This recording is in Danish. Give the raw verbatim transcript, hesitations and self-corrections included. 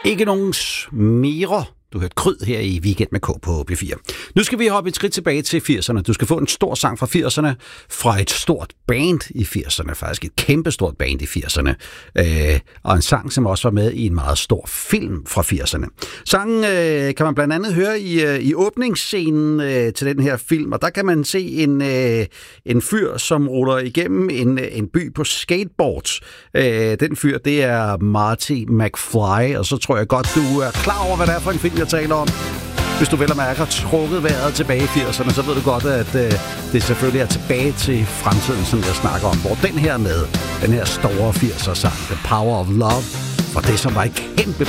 Ikke nogen smere. Du hørte Kryd her i Weekend med K på B fire. Nu skal vi hoppe et skridt tilbage til firserne. Du skal få en stor sang fra firserne, fra et stort band i firserne, faktisk et kæmpestort band i firserne, øh, og en sang, som også var med i en meget stor film fra firserne. Sangen øh, kan man blandt andet høre i, øh, i åbningsscenen øh, til den her film, og der kan man se en, øh, en fyr, som ruller igennem en, en by på skateboards. Øh, den fyr, det er Marty McFly, og så tror jeg godt, du er klar over, hvad det er for en film, jeg taler om. Hvis du vel og mærker trukket vejret tilbage i firserne, så ved du godt, at øh, det selvfølgelig er tilbage til fremtiden, som jeg snakker om. Hvor den her med, den her store firser-sang, The Power of Love, for det som var et kæmpe